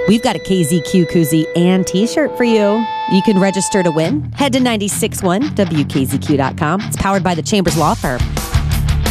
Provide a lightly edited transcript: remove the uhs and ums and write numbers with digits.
We've got a KZQ koozie and t-shirt for you. You can register to win. Head to 96.1 WKZQ.com. It's powered by the Chambers Law Firm.